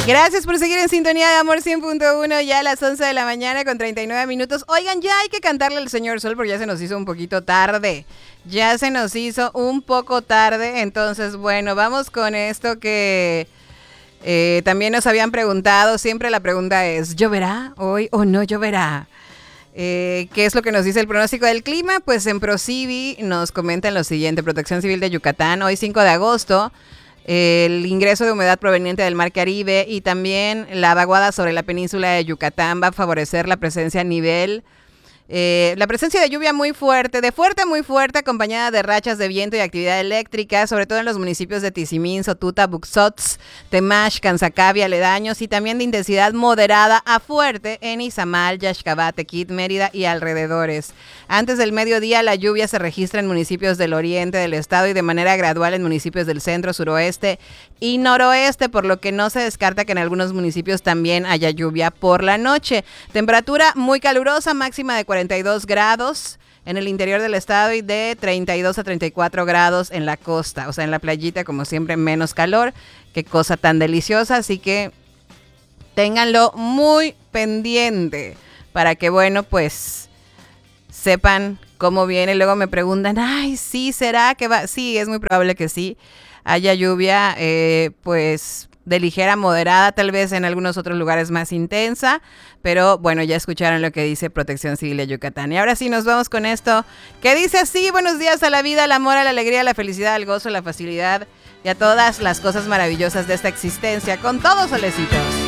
Gracias por seguir en sintonía de Amor 100.1, ya a las 11 de la mañana con 39 minutos. Oigan, ya hay que cantarle al señor Sol porque ya se nos hizo un poquito tarde. Ya se nos hizo un poco tarde, entonces bueno, vamos con esto que también nos habían preguntado. Siempre la pregunta es, ¿lloverá hoy o no lloverá? ¿Qué es lo que nos dice el pronóstico del clima? Pues en ProCivi nos comentan lo siguiente: Protección Civil de Yucatán, hoy 5 de agosto, el ingreso de humedad proveniente del Mar Caribe y también la vaguada sobre la península de Yucatán va a favorecer la presencia a nivel... la presencia de lluvia muy fuerte, de fuerte a muy fuerte, acompañada de rachas de viento y actividad eléctrica, sobre todo en los municipios de Tizimín, Sotuta, Buxots, Temax, Cansacabi, aledaños, y también de intensidad moderada a fuerte en Izamal, Yaxcabá, Tequit, Mérida y alrededores. Antes del mediodía, la lluvia se registra en municipios del oriente del estado y de manera gradual en municipios del centro, suroeste y noroeste, por lo que no se descarta que en algunos municipios también haya lluvia por la noche. Temperatura muy calurosa, máxima de 42 grados en el interior del estado y de 32 a 34 grados en la costa, o sea, en la playita, como siempre, menos calor. Qué cosa tan deliciosa, así que ténganlo muy pendiente para que, bueno, pues sepan cómo viene. Luego me preguntan, ay, sí, ¿será que va? Sí, es muy probable que sí haya lluvia, pues de ligera a moderada, tal vez en algunos otros lugares más intensa, pero bueno, ya escucharon lo que dice Protección Civil de Yucatán. Y ahora sí nos vamos con esto, que dice así: buenos días a la vida, al amor, a la alegría, a la felicidad, al gozo, a la facilidad y a todas las cosas maravillosas de esta existencia, con todos solecitos.